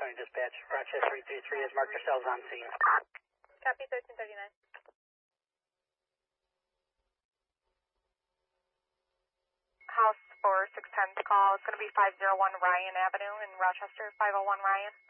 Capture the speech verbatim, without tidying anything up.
County Dispatch. Rochester three three three has marked yourselves on scene. Copy thirteen thirty-nine. House four six ten's call. It's going to be five oh one Ryan Avenue in Rochester, five oh one Ryan.